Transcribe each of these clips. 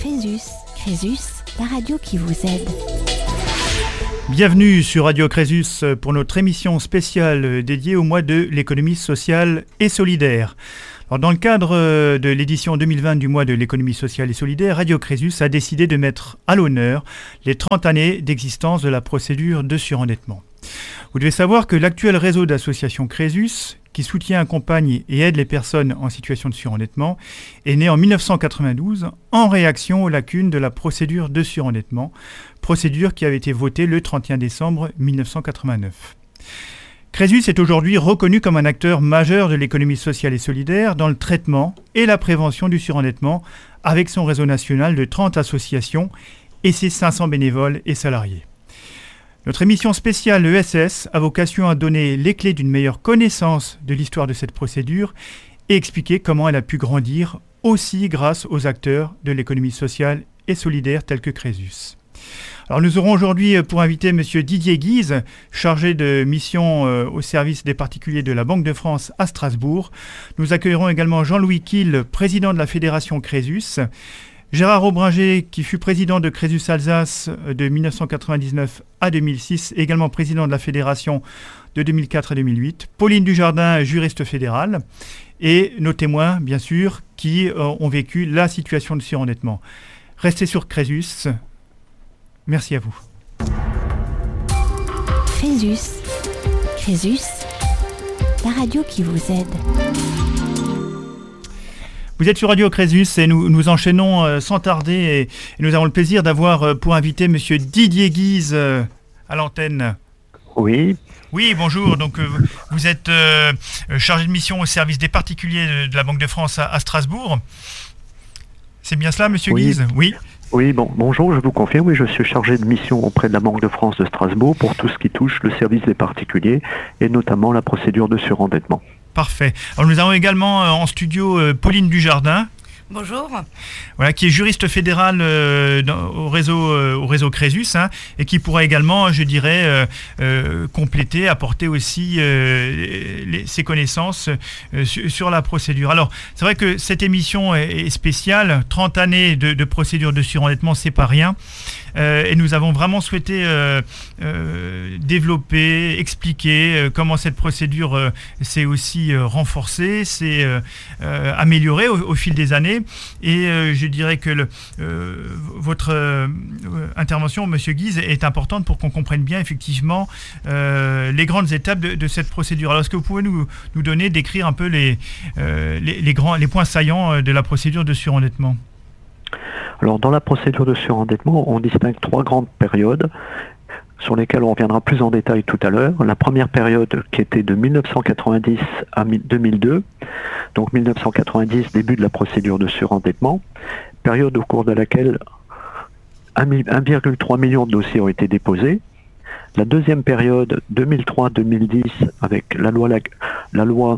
Crésus, la radio qui vous aide. Bienvenue sur Radio Crésus pour notre émission spéciale dédiée au mois de l'économie sociale et solidaire. Alors, dans le cadre de l'édition 2020 du mois de l'économie sociale et solidaire, Radio Crésus a décidé de mettre à l'honneur les 30 années d'existence de la procédure de surendettement. Vous devez savoir que l'actuel réseau d'associations Crésus, qui soutient, accompagne et aide les personnes en situation de surendettement, est né en 1992 en réaction aux lacunes de la procédure de surendettement, procédure qui avait été votée le 31 décembre 1989. Crésus est aujourd'hui reconnu comme un acteur majeur de l'économie sociale et solidaire dans le traitement et la prévention du surendettement avec son réseau national de 30 associations et ses 500 bénévoles et salariés. Notre émission spéciale ESS a vocation à donner les clés d'une meilleure connaissance de l'histoire de cette procédure et expliquer comment elle a pu grandir aussi grâce aux acteurs de l'économie sociale et solidaire tels que Crésus. Alors nous aurons aujourd'hui pour invité M. Didier Guise, chargé de mission au service des particuliers de la Banque de France à Strasbourg. Nous accueillerons également Jean-Louis Kiel, président de la Fédération Crésus, Gérard Aubringer, qui fut président de Crésus Alsace de 1999 à 2006, également président de la Fédération de 2004 à 2008, Pauline Dujardin, juriste fédérale, et nos témoins, bien sûr, qui ont vécu la situation de surendettement. Restez sur Crésus. Merci à vous. Crésus, la radio qui vous aide. Vous êtes sur Radio Crésus et nous enchaînons sans tarder et nous avons le plaisir d'avoir pour invité M. Didier Guise à l'antenne. Oui. Oui, bonjour. Donc, vous êtes chargé de mission au service des particuliers de la Banque de France à Strasbourg. C'est bien cela, M. Guise ? Oui. Oui, bonjour, je vous confirme, oui, je suis chargé de mission auprès de la Banque de France de Strasbourg pour tout ce qui touche le service des particuliers et notamment la procédure de surendettement. Parfait. Alors nous avons également en studio Pauline Dujardin. Bonjour. Voilà, qui est juriste fédérale au réseau Crésus et qui pourra également, je dirais, compléter, apporter aussi ses connaissances sur la procédure. Alors, c'est vrai que cette émission est spéciale. 30 années de procédure de surendettement, c'est pas rien. Et nous avons vraiment souhaité développer, expliquer comment cette procédure s'est aussi renforcée, s'est améliorée au fil des années. Et je dirais que votre intervention, Monsieur Guise, est importante pour qu'on comprenne bien effectivement les grandes étapes de cette procédure. Alors, est-ce que vous pouvez nous décrire un peu les points saillants de la procédure de surendettement ? Alors, dans la procédure de surendettement, on distingue 3 grandes périodes sur lesquelles on reviendra plus en détail tout à l'heure. La première période qui était de 1990 à 2002, donc 1990, début de la procédure de surendettement, période au cours de laquelle 1,3 million de dossiers ont été déposés. La deuxième période, 2003-2010, avec la loi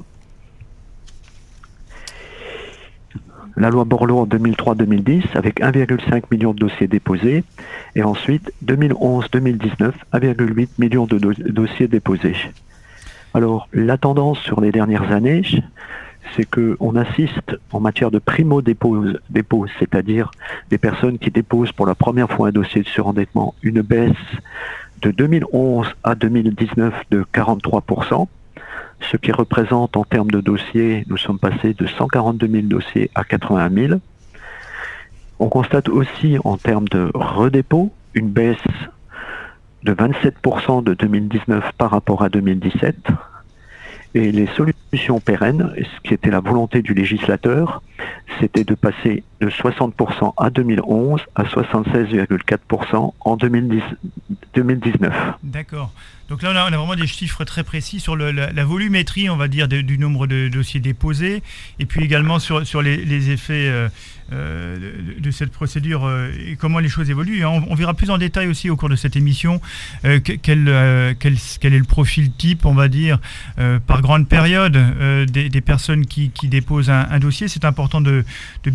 Borloo en 2003-2010 avec 1,5 million de dossiers déposés et ensuite 2011-2019 1,8 million de dossiers déposés. Alors la tendance sur les dernières années, c'est qu'on assiste en matière de primo-dépôt, c'est-à-dire des personnes qui déposent pour la première fois un dossier de surendettement, une baisse de 2011 à 2019 de 43%. Ce qui représente en termes de dossiers, nous sommes passés de 142 000 dossiers à 81 000. On constate aussi en termes de redépôt une baisse de 27% de 2019 par rapport à 2017. Et les solutions pérennes, ce qui était la volonté du législateur, c'était de passer de 60% à 2011 à 76,4% en 2019. D'accord. Donc là, on a vraiment des chiffres très précis sur la volumétrie, on va dire, du nombre de dossiers déposés, et puis également sur les effets de cette procédure et comment les choses évoluent. On verra plus en détail aussi au cours de cette émission quel est le profil type, on va dire, par grande période des personnes qui déposent un dossier. C'est important de bien voir qui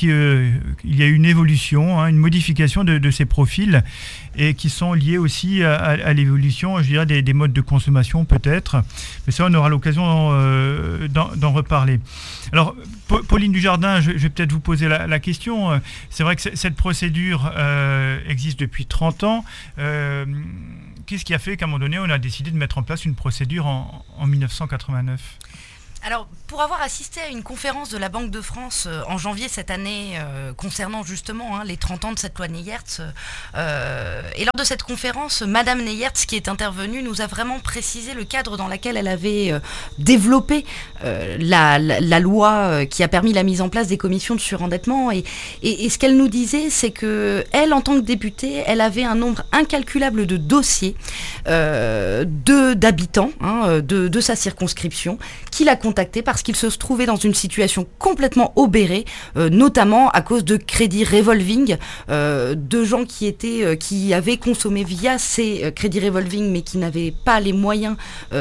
qu'il y a une évolution, une modification de ces profils et qui sont liés aussi à l'évolution, je dirais, des modes de consommation peut-être. Mais ça, on aura l'occasion d'en reparler. Alors, Pauline Dujardin, je vais peut-être vous poser la question. C'est vrai que cette procédure existe depuis 30 ans. Qu'est-ce qui a fait qu'à un moment donné, on a décidé de mettre en place une procédure en 1989 ? Alors, pour avoir assisté à une conférence de la Banque de France en janvier cette année concernant justement les 30 ans de cette loi Neyertz, et lors de cette conférence, Madame Neyertz, qui est intervenue, nous a vraiment précisé le cadre dans lequel elle avait développé la loi qui a permis la mise en place des commissions de surendettement. Et ce qu'elle nous disait, c'est que elle, en tant que députée, elle avait un nombre incalculable de dossiers d'habitants de sa circonscription qui la contacté parce qu'il se trouvait dans une situation complètement obérée, notamment à cause de crédits revolving, de gens qui avaient consommé via ces crédits revolving mais qui n'avaient pas les moyens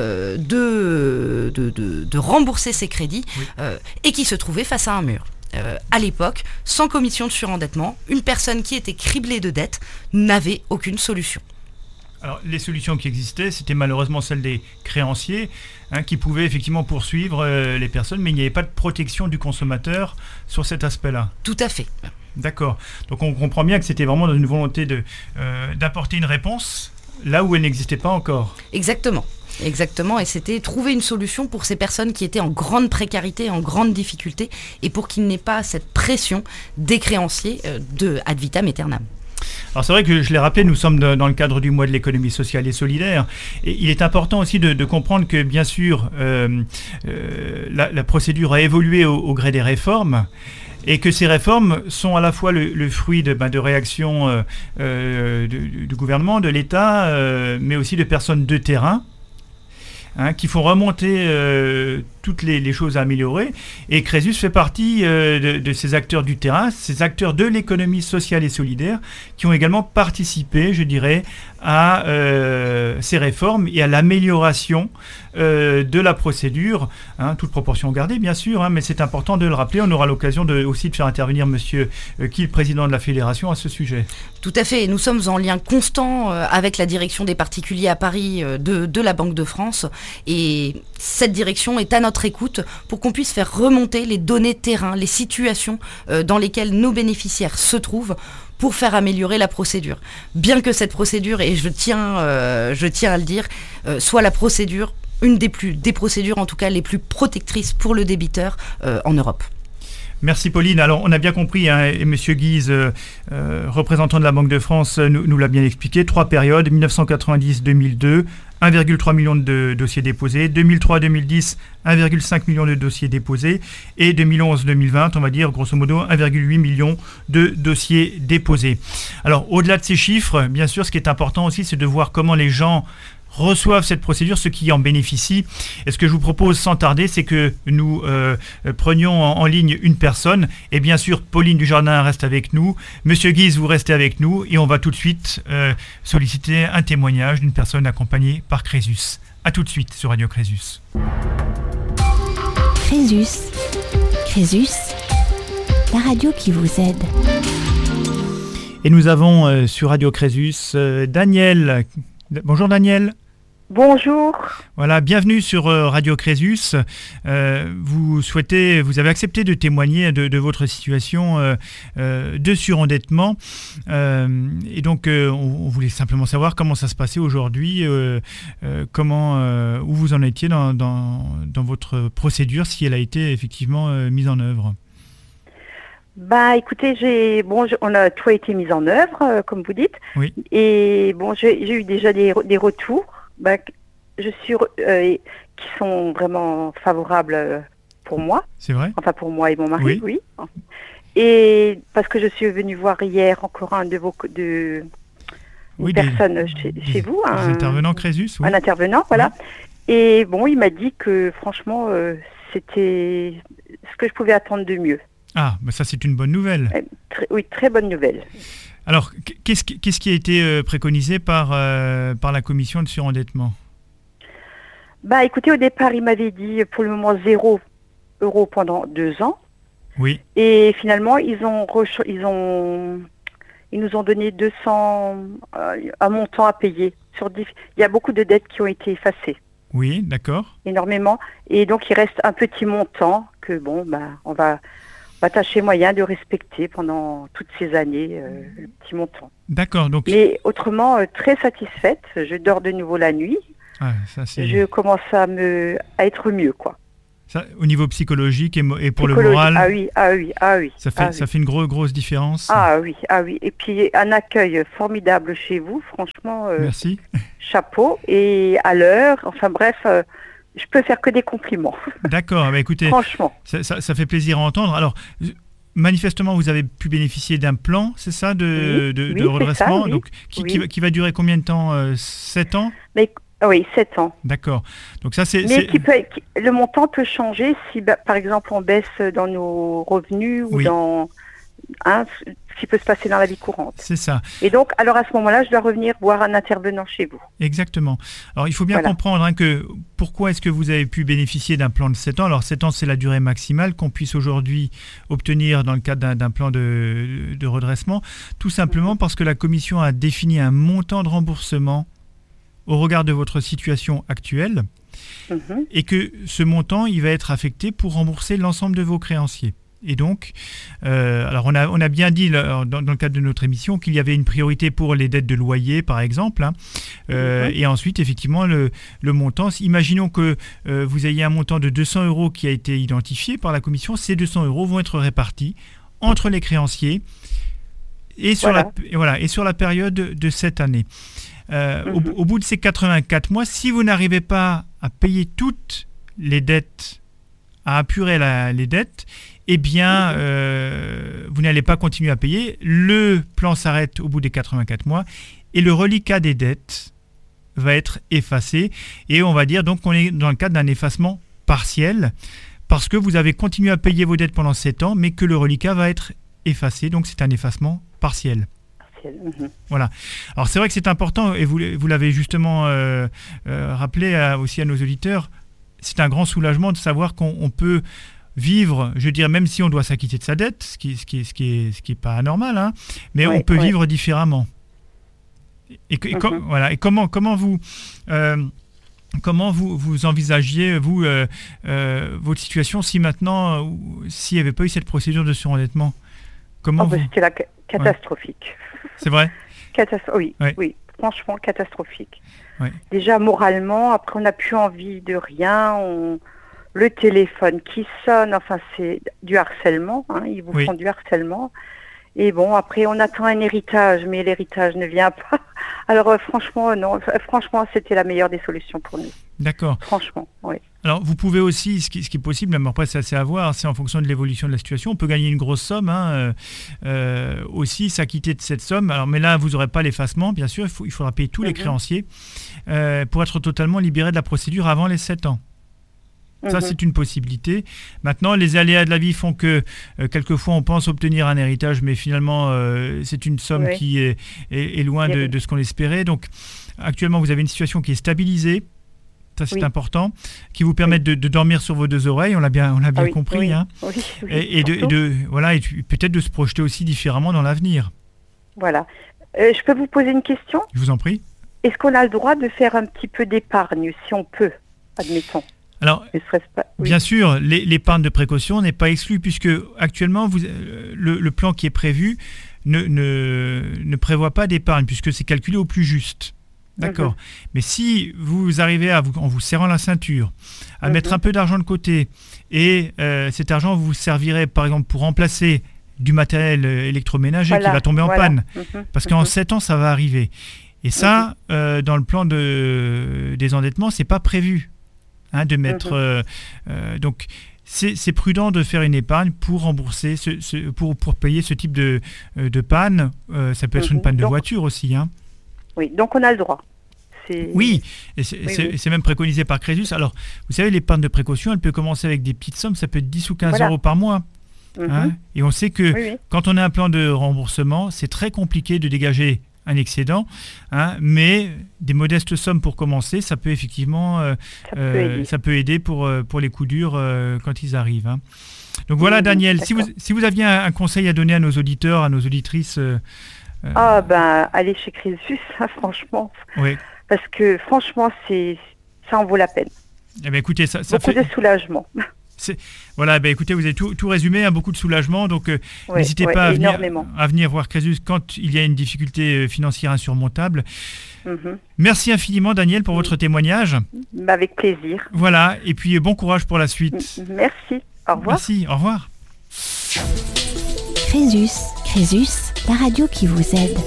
de rembourser ces crédits, et qui se trouvaient face à un mur. À l'époque, sans commission de surendettement, une personne qui était criblée de dettes n'avait aucune solution. Alors, les solutions qui existaient, c'était malheureusement celles des créanciers, qui pouvaient effectivement poursuivre les personnes, mais il n'y avait pas de protection du consommateur sur cet aspect-là. Tout à fait. D'accord. Donc on comprend bien que c'était vraiment dans une volonté d'apporter une réponse là où elle n'existait pas encore. Exactement, et c'était trouver une solution pour ces personnes qui étaient en grande précarité, en grande difficulté, et pour qu'il n'ait pas cette pression des créanciers de ad vitam aeternam. Alors c'est vrai que je l'ai rappelé, nous sommes dans le cadre du mois de l'économie sociale et solidaire, et il est important aussi de comprendre que bien sûr la procédure a évolué au gré des réformes, et que ces réformes sont à la fois le fruit de réactions du gouvernement, de l'État, mais aussi de personnes de terrain, qui font remonter toutes les choses à améliorer. Et Crésus fait partie de ces acteurs du terrain, ces acteurs de l'économie sociale et solidaire, qui ont également participé, je dirais, à ces réformes et à l'amélioration de la procédure, toute proportion gardée bien sûr, mais c'est important de le rappeler. On aura l'occasion aussi de faire intervenir Monsieur Kiel, président de la Fédération, à ce sujet. Tout à fait, nous sommes en lien constant avec la direction des particuliers à Paris de la Banque de France, et cette direction est à notre écoute pour qu'on puisse faire remonter les données terrain, les situations dans lesquelles nos bénéficiaires se trouvent, pour faire améliorer la procédure. Bien que cette procédure, et je tiens à le dire, soit la procédure, une des procédures en tout cas les plus protectrices pour le débiteur en Europe. Merci Pauline. Alors on a bien compris, et Monsieur Guise, représentant de la Banque de France, nous l'a bien expliqué, 3 périodes, 1990-2002, 1,3 million de dossiers déposés, 2003-2010, 1,5 million de dossiers déposés, et 2011-2020, on va dire grosso modo 1,8 million de dossiers déposés. Alors au-delà de ces chiffres, bien sûr, ce qui est important aussi, c'est de voir comment les gens reçoivent cette procédure, ceux qui en bénéficient. Et ce que je vous propose sans tarder, c'est que nous prenions en ligne une personne. Et bien sûr, Pauline Dujardin reste avec nous. Monsieur Guise, vous restez avec nous. Et on va tout de suite solliciter un témoignage d'une personne accompagnée par Crésus. A tout de suite sur Radio Crésus. Crésus, la radio qui vous aide. Et nous avons sur Radio Crésus Daniel. Bonjour Daniel. Bonjour. Voilà, bienvenue sur Radio Crésus. Vous avez accepté de témoigner de votre situation de surendettement. Et donc, on voulait simplement savoir comment ça se passait aujourd'hui, où vous en étiez dans votre procédure, si elle a été effectivement mise en œuvre. Écoutez, on a tout été mis en œuvre, comme vous dites. Oui. Et j'ai eu déjà des retours, qui sont vraiment favorables pour moi. C'est vrai. Enfin, pour moi et mon mari, oui. Et parce que je suis venue voir hier encore un de vos personnes chez vous, un intervenant Crésus, oui. Un intervenant, voilà. Oui. Et il m'a dit que franchement, c'était ce que je pouvais attendre de mieux. Ah, ça c'est une bonne nouvelle. Oui, très bonne nouvelle. Alors, qu'est-ce qui a été préconisé par la commission de surendettement ? Écoutez, au départ, il m'avait dit pour le moment 0 € pendant 2 ans. Oui. Et finalement, ils nous ont donné un montant à payer. Il y a beaucoup de dettes qui ont été effacées. Oui, d'accord. Énormément. Et donc, il reste un petit montant que, on va tâcher moyen de respecter pendant toutes ces années, le petit montant. D'accord. Donc... Mais autrement, très satisfaite. Je dors de nouveau la nuit. Ah, je commence à être mieux, quoi. Ça, au niveau psychologique et pour le moral. Ah oui. Ça fait une grosse différence. Ah oui. Et puis un accueil formidable chez vous, franchement. Merci. Chapeau et à l'heure. Enfin bref, je peux faire que des compliments. D'accord. Bah, écoutez, franchement, ça fait plaisir à entendre. Alors, manifestement, vous avez pu bénéficier d'un plan, c'est ça, de redressement, ça, oui. Donc qui va durer combien de temps 7 ans. Oui, 7 ans. D'accord. Donc ça, le montant peut changer si, par exemple, on baisse dans nos revenus ou dans ce qui peut se passer dans la vie courante. C'est ça. Et donc, alors à ce moment-là, je dois revenir voir un intervenant chez vous. Exactement. Alors, il faut bien comprendre que pourquoi est-ce que vous avez pu bénéficier d'un plan de 7 ans. Alors, 7 ans, c'est la durée maximale qu'on puisse aujourd'hui obtenir dans le cadre d'un plan de redressement. Tout simplement parce que la Commission a défini un montant de remboursement au regard de votre situation actuelle, et que ce montant, il va être affecté pour rembourser l'ensemble de vos créanciers. Et donc, alors on a bien dit dans le cadre de notre émission qu'il y avait une priorité pour les dettes de loyer, par exemple, et ensuite, effectivement, le montant, imaginons que vous ayez un montant de 200 € qui a été identifié par la Commission, ces 200 € vont être répartis entre les créanciers et sur la période de cette année. Au bout de ces 84 mois, si vous n'arrivez pas à payer toutes les dettes, à apurer les dettes, eh bien, vous n'allez pas continuer à payer. Le plan s'arrête au bout des 84 mois et le reliquat des dettes va être effacé. Et on va dire donc qu'on est dans le cadre d'un effacement partiel parce que vous avez continué à payer vos dettes pendant 7 ans, mais que le reliquat va être effacé. Donc, c'est un effacement partiel. Voilà. Alors c'est vrai que c'est important et vous l'avez justement rappelé aussi à nos auditeurs, c'est un grand soulagement de savoir qu'on peut vivre, je veux dire, même si on doit s'acquitter de sa dette, ce qui est pas anormal, mais on peut vivre différemment. Et comment vous envisagiez votre situation si maintenant, s'il n'y avait pas eu cette procédure de surendettement? C'était catastrophique. C'est vrai? Oui, franchement catastrophique. Ouais. Déjà moralement, après on n'a plus envie de rien, le téléphone qui sonne, enfin c'est du harcèlement, ils vous font du harcèlement. Et bon, après on attend un héritage, mais l'héritage ne vient pas. Alors franchement, non, c'était la meilleure des solutions pour nous. D'accord. Franchement, oui. Alors vous pouvez aussi, ce qui est possible, même après c'est assez à voir, c'est en fonction de l'évolution de la situation, on peut gagner une grosse somme, aussi s'acquitter de cette somme. Alors, mais là vous n'aurez pas l'effacement, bien sûr, il faudra payer tous les créanciers pour être totalement libéré de la procédure avant les 7 ans. Ça, c'est une possibilité. Maintenant, les aléas de la vie font que quelquefois on pense obtenir un héritage, mais finalement c'est une somme qui est loin de ce qu'on espérait. Donc actuellement vous avez une situation qui est stabilisée. Ça, c'est important, qui vous permettent de dormir sur vos deux oreilles, on l'a bien compris. Et peut-être de se projeter aussi différemment dans l'avenir. Voilà. Je peux vous poser une question ? Je vous en prie. Est-ce qu'on a le droit de faire un petit peu d'épargne, si on peut, admettons ? Alors, bien sûr, l'épargne de précaution n'est pas exclue, puisque actuellement, le plan qui est prévu ne prévoit pas d'épargne, puisque c'est calculé au plus juste. D'accord. Mais si vous arrivez en vous serrant la ceinture, à mettre un peu d'argent de côté, et cet argent vous servirait par exemple pour remplacer du matériel électroménager qui va tomber en panne, parce qu'en 7 ans ça va arriver. Et ça, dans le plan des endettements, c'est pas prévu de mettre. Donc c'est prudent de faire une épargne pour rembourser, pour payer ce type de panne. Ça peut être une panne de voiture aussi. Oui, donc on a le droit. Oui, et c'est même préconisé par Crésus. Alors, vous savez, l'épargne de précaution, elle peut commencer avec des petites sommes, ça peut être 10 ou 15 euros par mois. Et on sait que quand on a un plan de remboursement, c'est très compliqué de dégager un excédent, mais des modestes sommes pour commencer, ça peut effectivement ça peut aider pour les coups durs quand ils arrivent. Donc voilà, Daniel, si vous aviez un conseil à donner à nos auditeurs, à nos auditrices... allez chez Crésus, franchement. Oui. Parce que franchement, ça en vaut la peine. Eh bien, écoutez, ça beaucoup de soulagement. Voilà, écoutez, vous avez tout résumé, beaucoup de soulagement, donc n'hésitez pas à venir voir Crésus quand il y a une difficulté financière insurmontable. Merci infiniment, Daniel, pour votre témoignage. Avec plaisir. Voilà, et puis bon courage pour la suite. Merci, au revoir. Merci, au revoir. Crésus, la radio qui vous aide.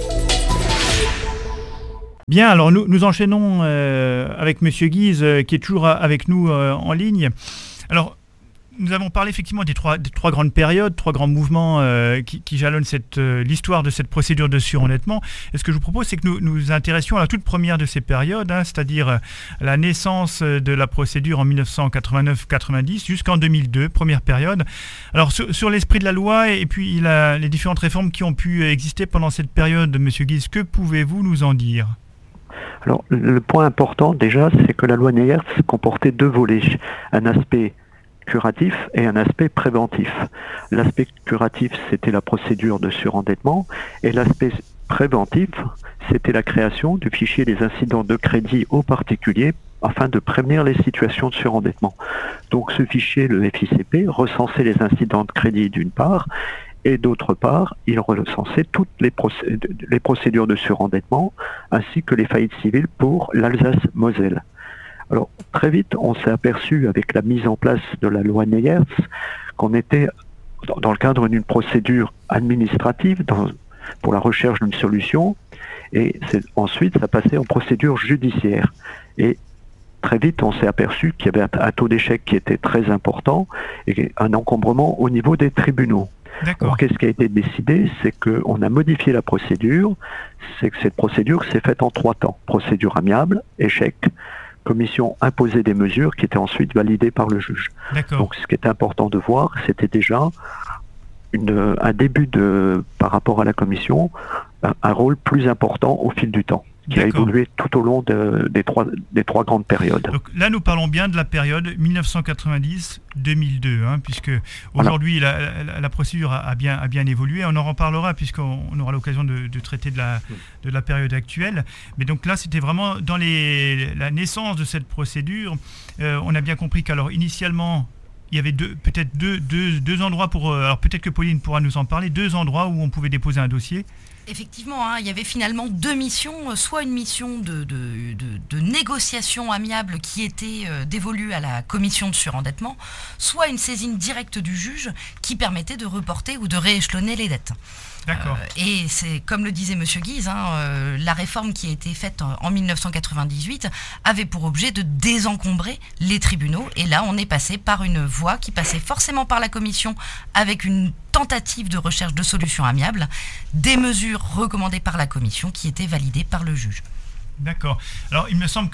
Bien, alors nous enchaînons avec Monsieur Guise, qui est toujours avec nous en ligne. Alors, nous avons parlé effectivement des trois grandes périodes, trois grands mouvements qui jalonnent l'histoire de cette procédure de surendettement. Et ce que je vous propose, c'est que nous nous intéressions à la toute première de ces périodes, c'est-à-dire la naissance de la procédure en 1989-90 jusqu'en 2002, première période. Alors sur l'esprit de la loi et puis les différentes réformes qui ont pu exister pendant cette période, Monsieur Guise, que pouvez-vous nous en dire ? Alors, le point important déjà, c'est que la loi Neyers comportait deux volets, un aspect curatif et un aspect préventif. L'aspect curatif, c'était la procédure de surendettement, et l'aspect préventif, c'était la création du fichier des incidents de crédit aux particuliers afin de prévenir les situations de surendettement. Donc ce fichier, le FICP, recensait les incidents de crédit d'une part, et d'autre part, il recensait toutes les procédures de surendettement, ainsi que les faillites civiles pour l'Alsace-Moselle. Alors, très vite, on s'est aperçu avec la mise en place de la loi Neyers qu'on était dans le cadre d'une procédure administrative pour la recherche d'une solution, et ensuite ça passait en procédure judiciaire. Et très vite, on s'est aperçu qu'il y avait un taux d'échec qui était très important et un encombrement au niveau des tribunaux. Alors, qu'est-ce qui a été décidé? C'est qu'on a modifié la procédure, c'est que cette procédure s'est faite en 3 temps. Procédure amiable, échec, commission imposée des mesures qui étaient ensuite validées par le juge. Donc ce qui est important de voir, c'était déjà un début par rapport à la commission, un rôle plus important au fil du temps, qui a évolué tout au long des trois grandes périodes. Donc là, nous parlons bien de la période 1990-2002, puisque aujourd'hui, la procédure a bien évolué. On en reparlera, puisqu'on aura l'occasion de traiter de la période actuelle. Mais donc là, c'était vraiment dans la naissance de cette procédure. On a bien compris qu'alors, initialement, il y avait peut-être deux endroits alors peut-être que Pauline pourra nous en parler, 2 endroits où on pouvait déposer un dossier. Effectivement, il y avait finalement 2 missions, soit une mission de négociation amiable qui était dévolue à la commission de surendettement, soit une saisine directe du juge qui permettait de reporter ou de rééchelonner les dettes. D'accord. Et c'est comme le disait Monsieur Guise, la réforme qui a été faite en 1998 avait pour objet de désencombrer les tribunaux. Et là, on est passé par une voie qui passait forcément par la commission avec une tentative de recherche de solutions amiables, des mesures recommandées par la commission qui étaient validées par le juge. D'accord. Alors, il me semble que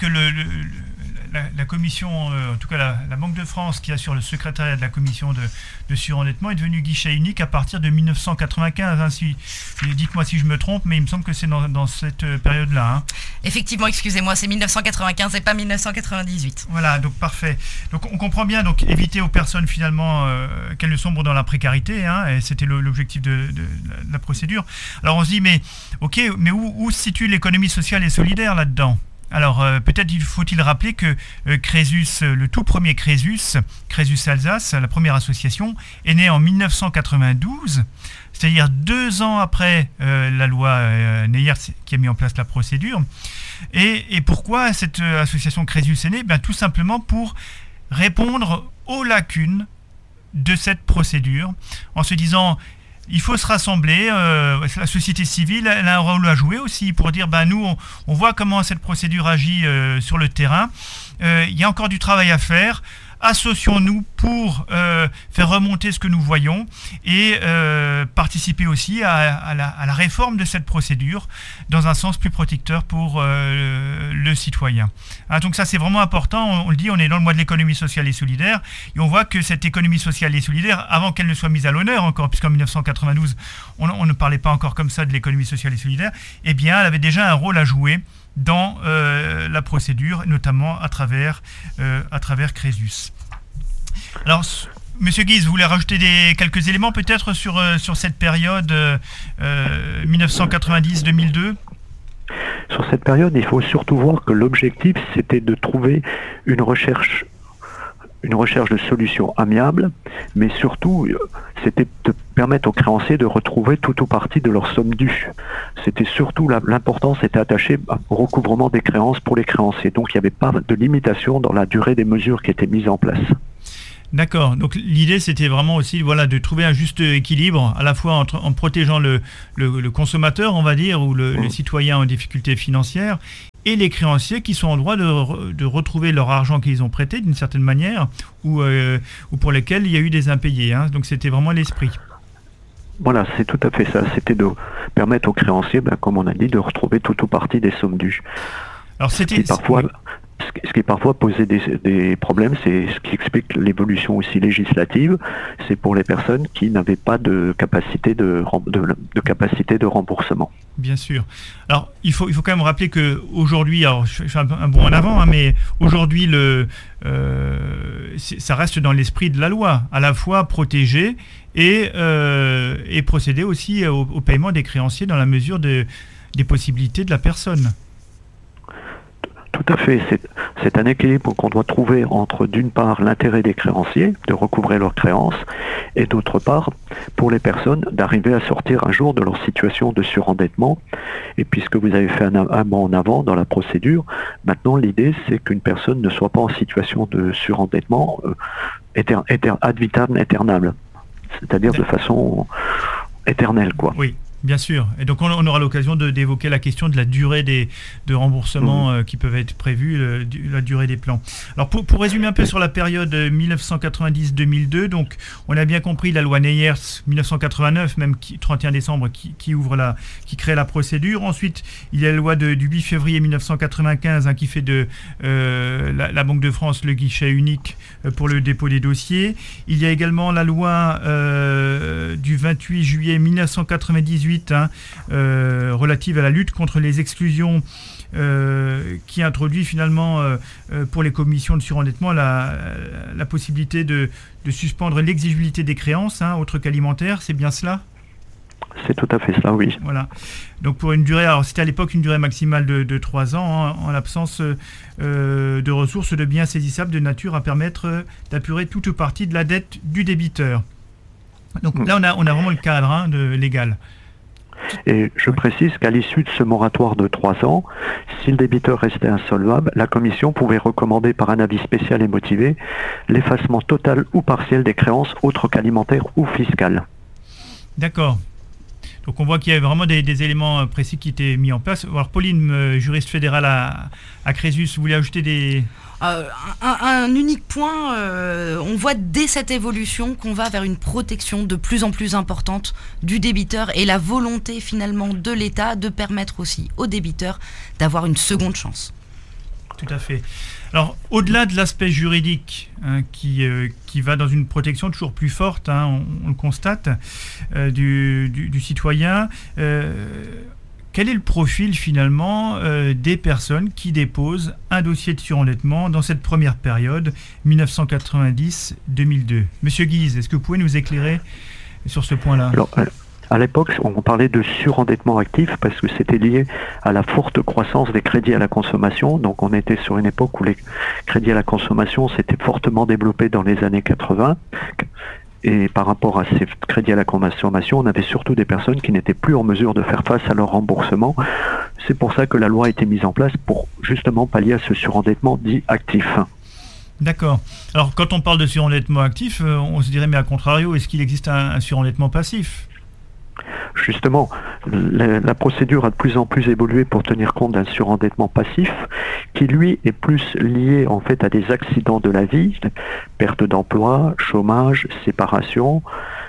la commission, en tout cas la Banque de France, qui assure le secrétariat de la commission de surendettement, est devenue guichet unique à partir de 1995. Dites-moi si je me trompe, mais il me semble que c'est dans cette période-là. Effectivement, excusez-moi, c'est 1995 et pas 1998. Voilà, donc parfait. Donc on comprend bien, donc éviter aux personnes finalement qu'elles ne sombrent dans la précarité, et c'était l'objectif de la procédure. Alors on se dit, mais où se situe l'économie sociale et solidaire là-dedans ? Alors, peut-être faut-il rappeler que Crésus, le tout premier Crésus Alsace, la première association, est né en 1992, c'est-à-dire 2 ans après la loi Neyers qui a mis en place la procédure. Et pourquoi cette association Crésus est née ? Tout simplement pour répondre aux lacunes de cette procédure, en se disant... Il faut se rassembler, la société civile elle a un rôle à jouer aussi pour dire nous on voit comment cette procédure agit sur le terrain, il y a encore du travail à faire, associons-nous pour faire remonter ce que nous voyons et participer aussi à la réforme de cette procédure dans un sens plus protecteur pour le citoyen. Donc ça c'est vraiment important, on le dit, on est dans le mois de l'économie sociale et solidaire et on voit que cette économie sociale et solidaire, avant qu'elle ne soit mise à l'honneur encore, puisqu'en 1992 on ne parlait pas encore comme ça de l'économie sociale et solidaire, elle avait déjà un rôle à jouer dans la procédure, notamment à travers Crésus. Alors, Monsieur Guise, vous voulez rajouter quelques éléments peut-être sur cette période 1990-2002 ? Sur cette période, il faut surtout voir que l'objectif, c'était de trouver une recherche de solutions amiables, mais surtout, c'était de permettre aux créanciers de retrouver tout ou partie de leur somme due. C'était surtout, l'importance était attachée au recouvrement des créances pour les créanciers. Donc, il n'y avait pas de limitation dans la durée des mesures qui étaient mises en place. D'accord, donc l'idée c'était vraiment aussi de trouver un juste équilibre à la fois en protégeant le consommateur, on va dire, ou le citoyen en difficulté financière, et les créanciers qui sont en droit de retrouver leur argent qu'ils ont prêté d'une certaine manière, ou pour lesquels il y a eu des impayés. Donc c'était vraiment l'esprit. Voilà, c'est tout à fait ça. C'était de permettre aux créanciers, comme on a dit, de retrouver tout ou partie des sommes dues. Alors ce qui parfois posait des problèmes, c'est ce qui explique l'évolution aussi législative, c'est pour les personnes qui n'avaient pas de capacité de remboursement. Bien sûr. Alors il faut quand même rappeler qu'aujourd'hui, alors je fais un bond en avant, mais aujourd'hui ça reste dans l'esprit de la loi, à la fois protéger et procéder aussi au paiement des créanciers dans la mesure des possibilités de la personne. Tout à fait. C'est un équilibre qu'on doit trouver entre, d'une part, l'intérêt des créanciers de recouvrer leurs créances, et d'autre part, pour les personnes, d'arriver à sortir un jour de leur situation de surendettement. Et puisque vous avez fait un bond en avant dans la procédure, maintenant l'idée c'est qu'une personne ne soit pas en situation de surendettement ad vitam aeternam, c'est-à-dire de façon éternelle, quoi. Oui. Bien sûr. Et donc on aura l'occasion d'évoquer la question de la durée de remboursement qui peuvent être prévus, la durée des plans. Alors pour résumer un peu sur la période 1990-2002, donc on a bien compris la loi Neyers 1989, même 31 décembre, qui crée la procédure. Ensuite, il y a la loi du 8 février 1995 qui fait de la Banque de France le guichet unique pour le dépôt des dossiers. Il y a également la loi du 28 juillet 1998 relative à la lutte contre les exclusions, qui introduit finalement pour les commissions de surendettement la possibilité de suspendre l'exigibilité des créances autres qu'alimentaires. C'est bien cela ? C'est tout à fait ça, oui. Voilà. Donc pour une durée, alors c'était à l'époque une durée maximale de 3 ans, en l'absence de ressources de biens saisissables de nature à permettre d'apurer toute partie de la dette du débiteur. Donc là on a vraiment le cadre légal. Et je précise qu'à l'issue de ce moratoire de 3 ans, si le débiteur restait insolvable, la commission pouvait recommander par un avis spécial et motivé l'effacement total ou partiel des créances autres qu'alimentaires ou fiscales. D'accord. Donc on voit qu'il y a vraiment des éléments précis qui étaient mis en place. Alors Pauline, juriste fédérale à Crésus, vous voulez ajouter des... Un unique point, on voit dès cette évolution qu'on va vers une protection de plus en plus importante du débiteur et la volonté finalement de l'État de permettre aussi aux débiteurs d'avoir une seconde chance. Tout à fait. Alors, au-delà de l'aspect juridique qui va dans une protection toujours plus forte, on le constate, du citoyen, quel est le profil finalement des personnes qui déposent un dossier de surendettement dans cette première période 1990-2002 ? Monsieur Guise, est-ce que vous pouvez nous éclairer sur ce point-là ? Alors, à l'époque, on parlait de surendettement actif parce que c'était lié à la forte croissance des crédits à la consommation. Donc on était sur une époque où les crédits à la consommation s'étaient fortement développés dans les années 80. Et par rapport à ces crédits à la consommation, on avait surtout des personnes qui n'étaient plus en mesure de faire face à leur remboursement. C'est pour ça que la loi a été mise en place pour justement pallier à ce surendettement dit actif. D'accord. Alors quand on parle de surendettement actif, on se dirait mais à contrario, est-ce qu'il existe un surendettement passif ? Justement, la procédure a de plus en plus évolué pour tenir compte d'un surendettement passif qui, lui, est plus lié en fait à des accidents de la vie, perte d'emploi, chômage, séparation,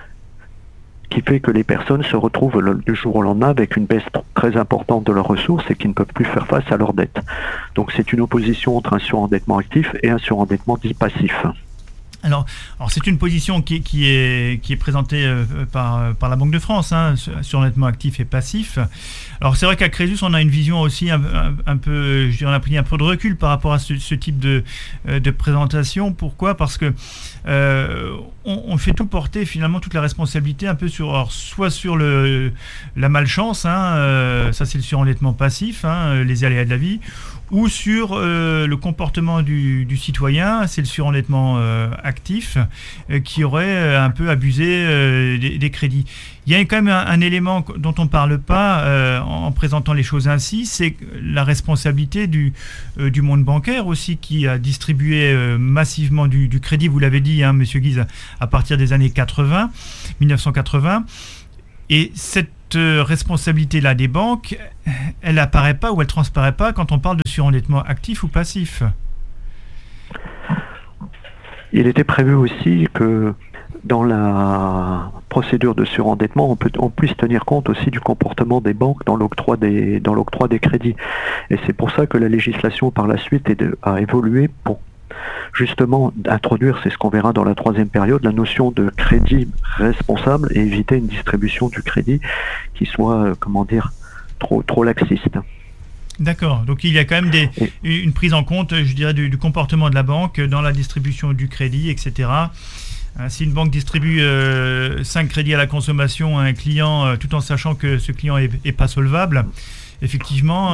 qui fait que les personnes se retrouvent du jour au lendemain avec une baisse très importante de leurs ressources et qui ne peuvent plus faire face à leurs dettes. Donc c'est une opposition entre un surendettement actif et un surendettement dit passif. Alors c'est une position qui est présentée par la Banque de France, surendettement actif et passif. Alors c'est vrai qu'à Crésus, on a une vision aussi un peu, je dirais, on a pris un peu de recul par rapport à ce type de présentation. Pourquoi ? Parce que on fait tout porter finalement toute la responsabilité un peu soit sur la malchance, ça c'est le surendettement passif, les aléas de la vie, ou sur le comportement du citoyen, c'est le surendettement actif, qui aurait un peu abusé des crédits. Il y a quand même un élément dont on ne parle pas en présentant les choses ainsi, c'est la responsabilité du monde bancaire aussi, qui a distribué massivement du crédit, vous l'avez dit, Monsieur Guise, à partir des années 1980. Et cette responsabilité-là des banques, elle n'apparaît pas ou elle ne transparaît pas quand on parle de surendettement actif ou passif. Il était prévu aussi que dans la procédure de surendettement, on puisse tenir compte aussi du comportement des banques dans l'octroi des crédits. Et c'est pour ça que la législation par la suite a évolué pour justement introduire, c'est ce qu'on verra dans la troisième période, la notion de crédit responsable et éviter une distribution du crédit qui soit, trop laxiste. D'accord, donc il y a quand même une prise en compte, je dirais, du comportement de la banque dans la distribution du crédit, etc. Si une banque distribue 5 crédits à la consommation à un client, tout en sachant que ce client est pas solvable, effectivement,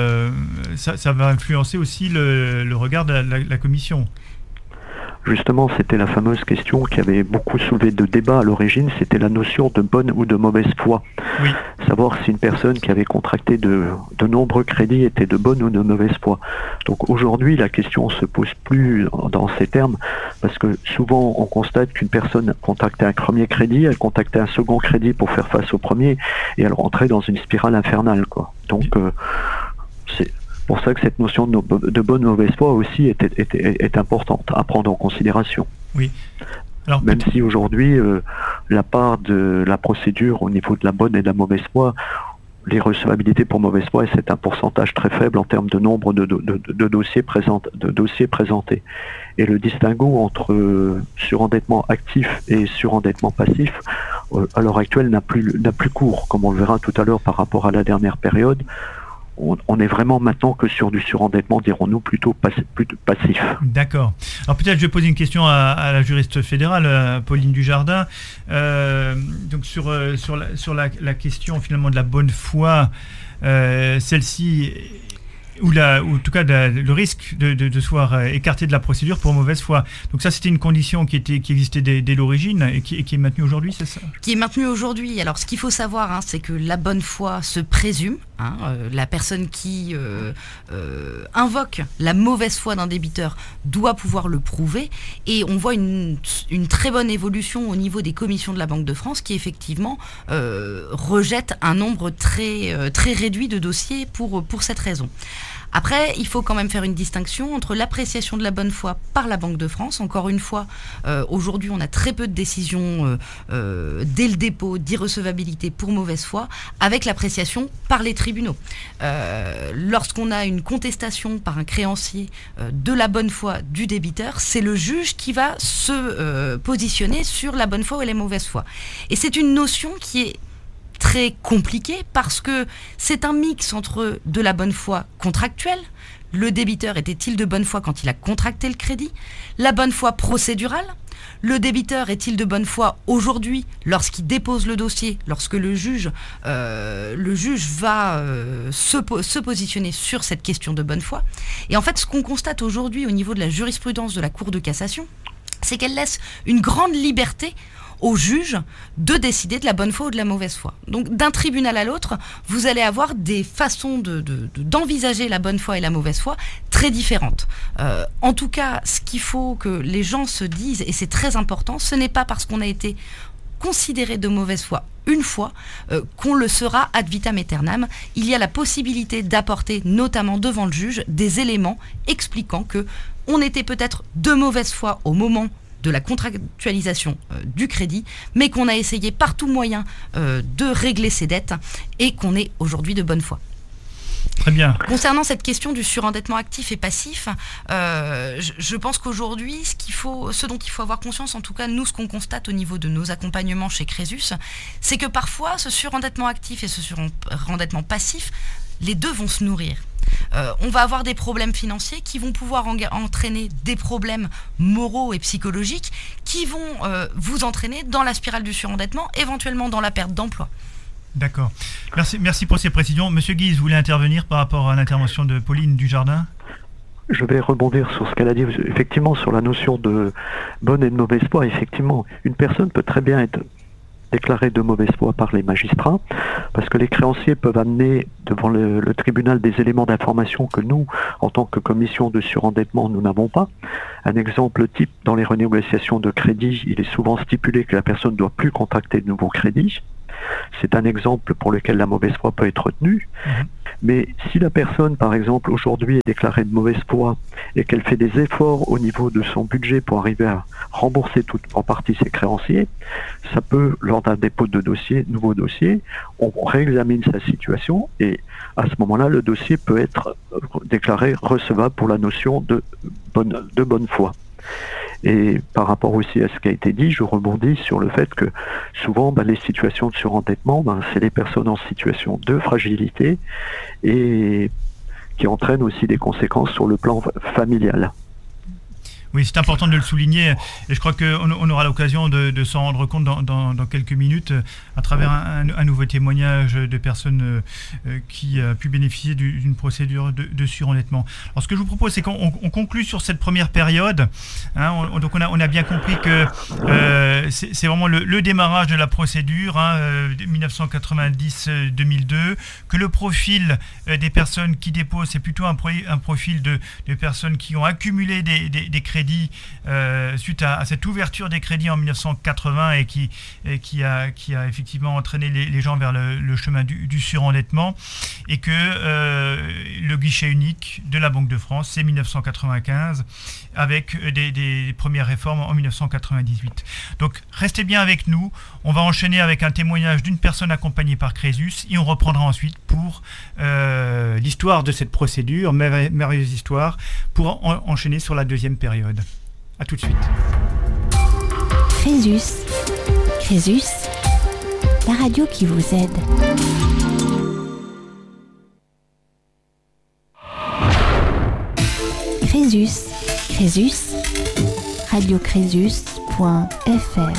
ça va influencer aussi le regard de la commission. Justement, c'était la fameuse question qui avait beaucoup soulevé de débats à l'origine, c'était la notion de bonne ou de mauvaise foi. Oui. Savoir si une personne qui avait contracté de nombreux crédits était de bonne ou de mauvaise foi. Donc aujourd'hui, la question ne se pose plus dans ces termes, parce que souvent on constate qu'une personne contractait un premier crédit, elle contractait un second crédit pour faire face au premier, et elle rentrait dans une spirale infernale, quoi. Donc c'est pour ça que cette notion de bonne ou mauvaise foi aussi est importante à prendre en considération. Oui. Alors, même si aujourd'hui, la part de la procédure au niveau de la bonne et de la mauvaise foi, les recevabilités pour mauvaise foi, c'est un pourcentage très faible en termes de nombre de dossiers présentés. Et le distinguo entre surendettement actif et surendettement passif, à l'heure actuelle, n'a plus cours, comme on le verra tout à l'heure par rapport à la dernière période. On est vraiment maintenant que sur du surendettement, dirons-nous, plutôt passif. D'accord. Alors peut-être je vais poser une question à la juriste fédérale, Pauline Dujardin. Donc sur la question finalement de la bonne foi, celle-ci, ou en tout cas le risque de se voir écarté de la procédure pour mauvaise foi. Donc ça, c'était une condition qui existait dès l'origine et qui est maintenue aujourd'hui, c'est ça ? Qui est maintenue aujourd'hui. Alors ce qu'il faut savoir, c'est que la bonne foi se présume. La personne qui invoque la mauvaise foi d'un débiteur doit pouvoir le prouver, et on voit une très bonne évolution au niveau des commissions de la Banque de France qui effectivement rejette un nombre très, très réduit de dossiers pour cette raison. Après, il faut quand même faire une distinction entre l'appréciation de la bonne foi par la Banque de France. Encore une fois, aujourd'hui, on a très peu de décisions dès le dépôt d'irrecevabilité pour mauvaise foi, avec l'appréciation par les tribunaux. Lorsqu'on a une contestation par un créancier de la bonne foi du débiteur, c'est le juge qui va se positionner sur la bonne foi ou la mauvaise foi. Et c'est une notion qui est très compliqué parce que c'est un mix entre de la bonne foi contractuelle, le débiteur était-il de bonne foi quand il a contracté le crédit, la bonne foi procédurale, le débiteur est-il de bonne foi aujourd'hui lorsqu'il dépose le dossier, lorsque le juge va se positionner sur cette question de bonne foi. Et en fait, ce qu'on constate aujourd'hui au niveau de la jurisprudence de la Cour de cassation, c'est qu'elle laisse une grande liberté au juge de décider de la bonne foi ou de la mauvaise foi. Donc d'un tribunal à l'autre, vous allez avoir des façons d'envisager la bonne foi et la mauvaise foi très différentes. En tout cas, ce qu'il faut que les gens se disent, et c'est très important, ce n'est pas parce qu'on a été considéré de mauvaise foi une fois qu'on le sera ad vitam aeternam. Il y a la possibilité d'apporter, notamment devant le juge, des éléments expliquant que on était peut-être de mauvaise foi au moment de la contractualisation du crédit, mais qu'on a essayé par tout moyen de régler ses dettes et qu'on est aujourd'hui de bonne foi. Très bien. Concernant cette question du surendettement actif et passif, je pense qu'aujourd'hui, ce dont il faut avoir conscience, en tout cas nous, ce qu'on constate au niveau de nos accompagnements chez Crésus, c'est que parfois ce surendettement actif et ce surendettement passif, les deux vont se nourrir. On va avoir des problèmes financiers qui vont pouvoir entraîner des problèmes moraux et psychologiques qui vont vous entraîner dans la spirale du surendettement, éventuellement dans la perte d'emploi. D'accord. Merci pour ces précisions. Monsieur Guise, vous voulez intervenir par rapport à l'intervention de Pauline Dujardin ? Je vais rebondir sur ce qu'elle a dit, effectivement, sur la notion de bonne et de mauvaise foi. Effectivement, une personne peut très bien être déclarée de mauvaise foi par les magistrats, parce que les créanciers peuvent amener devant le tribunal des éléments d'information que nous, en tant que commission de surendettement, nous n'avons pas. Un exemple type, dans les renégociations de crédit, il est souvent stipulé que la personne ne doit plus contracter de nouveaux crédits. C'est un exemple pour lequel la mauvaise foi peut être retenue. Mais si la personne, par exemple, aujourd'hui est déclarée de mauvaise foi et qu'elle fait des efforts au niveau de son budget pour arriver à rembourser tout en partie ses créanciers, ça peut, lors d'un dépôt de dossier, nouveau dossier, on réexamine sa situation et à ce moment-là, le dossier peut être déclaré recevable pour la notion de bonne foi. Et par rapport aussi à ce qui a été dit, je rebondis sur le fait que souvent les situations de surendettement, c'est les personnes en situation de fragilité et qui entraînent aussi des conséquences sur le plan familial. Oui, c'est important de le souligner et je crois qu'on aura l'occasion de s'en rendre compte dans quelques minutes à travers un nouveau témoignage de personnes qui a pu bénéficier d'une procédure de surendettement. Alors ce que je vous propose, c'est qu'on conclue sur cette première période. Donc on a bien compris que c'est vraiment le démarrage de la procédure 1990-2002, que le profil des personnes qui déposent, c'est plutôt un profil de personnes qui ont accumulé des crédits suite à cette ouverture des crédits en 1980 et qui a effectivement entraîné les gens vers le chemin du surendettement, et que le guichet unique de la Banque de France, c'est 1995 avec des premières réformes en 1998. Donc restez bien avec nous, on va enchaîner avec un témoignage d'une personne accompagnée par Crésus et on reprendra ensuite pour l'histoire de cette procédure, merveilleuse histoire, pour enchaîner sur la deuxième période. A tout de suite. Crésus, la radio qui vous aide. Crésus, radiocrésus.fr.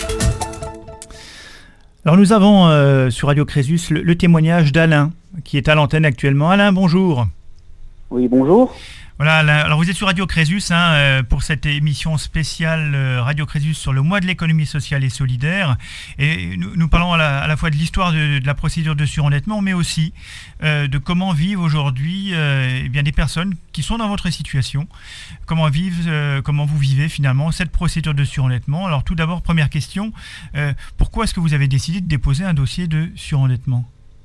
Alors nous avons sur Radio Crésus le témoignage d'Alain qui est à l'antenne actuellement. Alain, bonjour. Oui, bonjour. Voilà, alors vous êtes sur Radio Crésus pour cette émission spéciale Radio Crésus sur le mois de l'économie sociale et solidaire. Et nous parlons à la fois de l'histoire de la procédure de surendettement, mais aussi de comment vivent aujourd'hui des personnes qui sont dans votre situation. Comment vous vivez finalement cette procédure de surendettement. Alors tout d'abord, première question, pourquoi est-ce que vous avez décidé de déposer un dossier de surendettement ?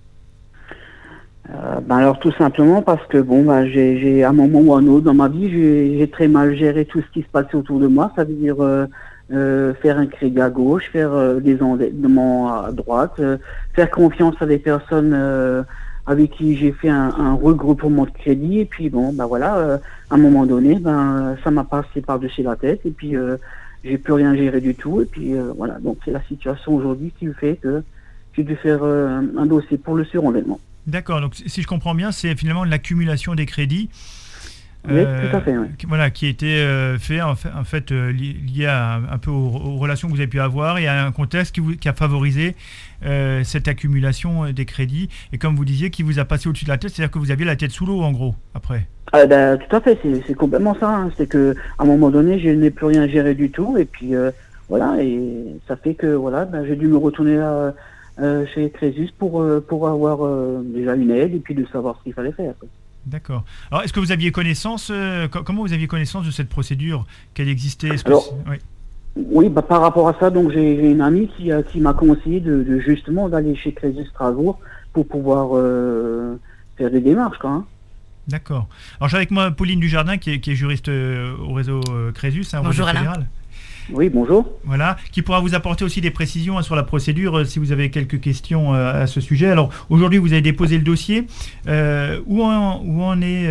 Alors tout simplement parce que j'ai à un moment ou à un autre dans ma vie, j'ai très mal géré tout ce qui se passait autour de moi. Ça veut dire faire un crédit à gauche, faire des endettements à droite, faire confiance à des personnes avec qui j'ai fait un regroupement de crédit. Et puis à un moment donné, ça m'a passé par-dessus la tête et puis j'ai plus rien géré du tout. Et puis donc c'est la situation aujourd'hui qui fait que j'ai dû faire un dossier pour le surendettement. D'accord, donc si je comprends bien, c'est finalement l'accumulation des crédits oui, tout à fait, oui. Qui a été fait en fait lié un peu aux relations que vous avez pu avoir et à un contexte qui a favorisé cette accumulation des crédits et comme vous disiez, qui vous a passé au-dessus de la tête, c'est-à-dire que vous aviez la tête sous l'eau en gros, après. Tout à fait, c'est complètement ça. C'est qu'à un moment donné, je n'ai plus rien géré du tout et puis et ça fait que j'ai dû me retourner chez Crésus pour avoir déjà une aide et puis de savoir ce qu'il fallait faire. D'accord. Alors, est-ce que vous aviez connaissance, comment vous aviez connaissance de cette procédure, qu'elle existait? Oui, par rapport à ça, donc j'ai une amie qui m'a conseillé de justement d'aller chez Crésus Strasbourg pour pouvoir faire des démarches, quoi. D'accord. Alors j'ai avec moi Pauline Dujardin qui est juriste au réseau Crésus, Bonjour réseau Alain. fédéral. Oui, bonjour. Voilà, qui pourra vous apporter aussi des précisions sur la procédure si vous avez quelques questions à ce sujet. Alors, aujourd'hui, vous avez déposé le dossier. Où en est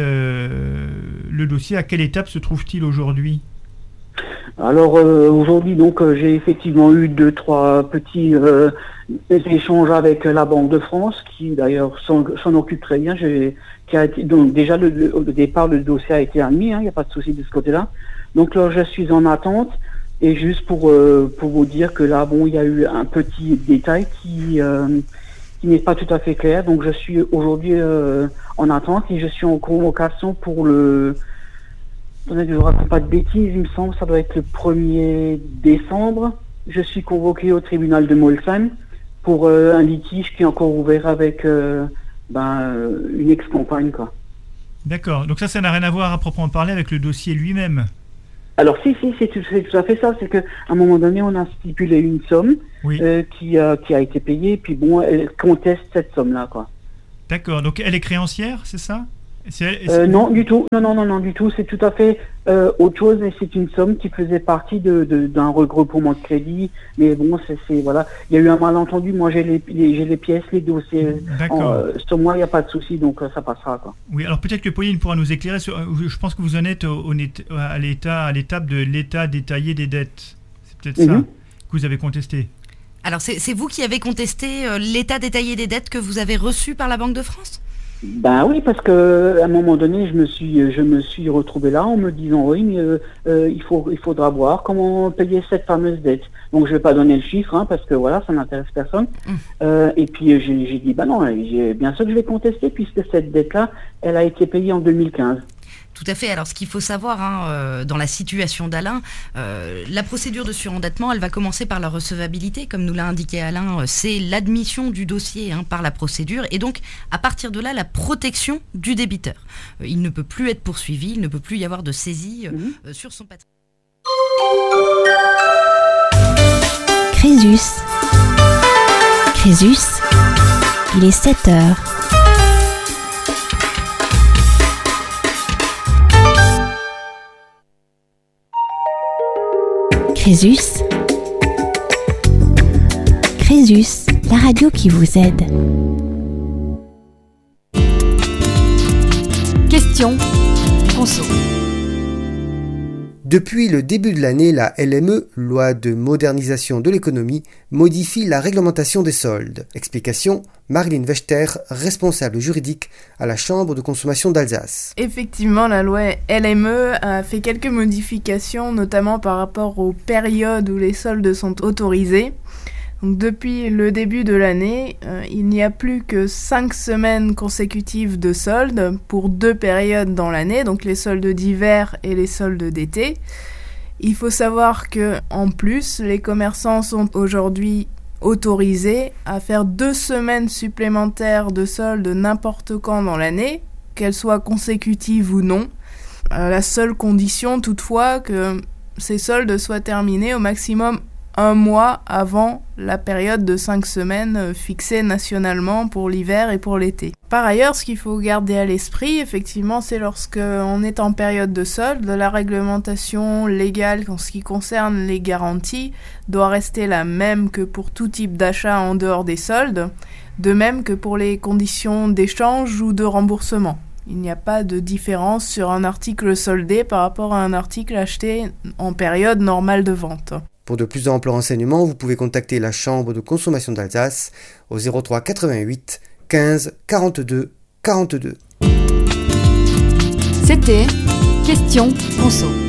le dossier? À quelle étape se trouve-t-il aujourd'hui? Alors aujourd'hui, donc j'ai effectivement eu 2-3 petits échanges avec la Banque de France, qui d'ailleurs s'en occupe très bien. Donc déjà au départ, le dossier a été admis, il n'y a pas de souci de ce côté-là. Donc là, je suis en attente. Et juste pour vous dire que là, bon, il y a eu un petit détail qui n'est pas tout à fait clair. Donc je suis aujourd'hui en attente et je suis en convocation pour le... Attendez que je ne raconte pas de bêtises, il me semble, ça doit être le 1er décembre. Je suis convoqué au tribunal de Molsheim pour un litige qui est encore ouvert avec une ex-compagne, quoi. D'accord, donc ça n'a rien à voir à proprement parler avec le dossier lui-même. Alors si, c'est tout à fait ça. C'est qu'à un moment donné, on a stipulé une somme qui a été payée, puis bon, elle conteste cette somme-là, quoi. D'accord, donc elle est créancière, c'est ça? Non, du tout. Non, du tout. C'est tout à fait autre chose, et c'est une somme qui faisait partie d'un regroupement de crédit. Mais bon, voilà. Il y a eu un malentendu. Moi, j'ai les pièces, les dossiers. D'accord. Sur moi, il n'y a pas de souci, donc ça passera, quoi. Oui, alors peut-être que Pauline pourra nous éclairer sur. Je pense que vous en êtes à l'étape de l'état détaillé des dettes. C'est peut-être ça que vous avez contesté. Alors, c'est vous qui avez contesté l'état détaillé des dettes que vous avez reçu par la Banque de France? Ben oui, parce que à un moment donné, je me suis retrouvé là en me disant oui, mais il faudra voir comment payer cette fameuse dette. Donc je vais pas donner le chiffre, parce que voilà, ça n'intéresse personne. Et puis j'ai dit non, bien sûr que je vais contester, puisque cette dette-là, elle a été payée en 2015. Tout à fait. Alors, ce qu'il faut savoir dans la situation d'Alain, la procédure de surendettement, elle va commencer par la recevabilité, comme nous l'a indiqué Alain. C'est l'admission du dossier par la procédure, et donc à partir de là, la protection du débiteur. Il ne peut plus être poursuivi, il ne peut plus y avoir de saisie sur son patrimoine. Crésus, il est 7h. Crésus, la radio qui vous aide. Question conso. Depuis le début de l'année, la LME, loi de modernisation de l'économie, modifie la réglementation des soldes. Explication, Marlene Wechter, responsable juridique à la Chambre de consommation d'Alsace. Effectivement, la loi LME a fait quelques modifications, notamment par rapport aux périodes où les soldes sont autorisés. Donc, depuis le début de l'année, il n'y a plus que 5 semaines consécutives de soldes pour 2 périodes dans l'année, donc les soldes d'hiver et les soldes d'été. Il faut savoir que, en plus, les commerçants sont aujourd'hui autorisés à faire 2 semaines supplémentaires de soldes n'importe quand dans l'année, qu'elles soient consécutives ou non. La seule condition, toutefois, que ces soldes soient terminés au maximum 1 mois avant la période de 5 semaines fixée nationalement pour l'hiver et pour l'été. Par ailleurs, ce qu'il faut garder à l'esprit, effectivement, c'est lorsque on est en période de solde, la réglementation légale en ce qui concerne les garanties doit rester la même que pour tout type d'achat en dehors des soldes, de même que pour les conditions d'échange ou de remboursement. Il n'y a pas de différence sur un article soldé par rapport à un article acheté en période normale de vente. Pour de plus amples renseignements, vous pouvez contacter la Chambre de consommation d'Alsace au 03 88 15 42 42. C'était Question Conso.